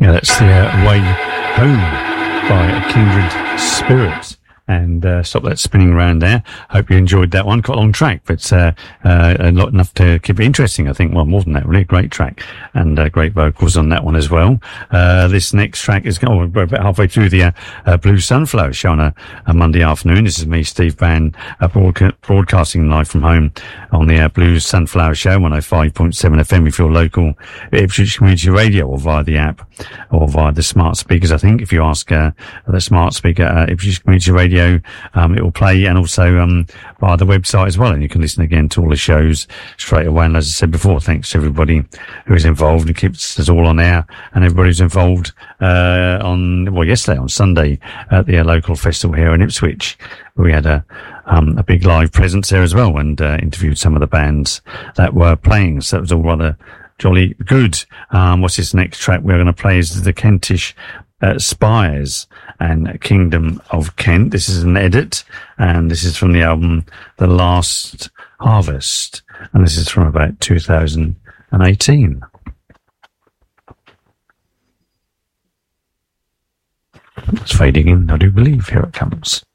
Yeah, that's the Way Home by Kindred Spirits. And stop that spinning around there. Hope you enjoyed that one. Quite a long track, but not enough to keep it interesting, I think. Well, more than that, really. Great track. And great vocals on that one as well. This next track is we're about halfway through the Blue Sunflower show on a Monday afternoon. This is me, Steve Bann, broadcasting live from home on the Blue Sunflower show, 105.7 FM if you're local, Ipswich Community Radio, or via the app, or via the smart speakers, I think. If you ask the smart speaker, Ipswich Community Radio, it will play, and also via the website as well, and you can listen again to all the shows straight away. And as I said before, thanks to everybody who is involved and keeps us all on air, and everybody who's involved yesterday on Sunday at the local festival here in Ipswich. We had a big live presence there as well, and interviewed some of the bands that were playing, so it was all rather jolly good. What's this next track we're going to play is the Kentish Spires and Kingdom of Kent. This is an edit, and this is from the album The Last Harvest, and this is from about 2018. It's fading in, I do believe. Here it comes.